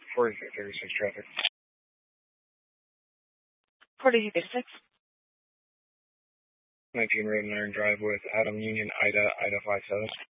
4636 traffic. 4636. 19 Road and Iron Drive with Adam Union, Ida 57.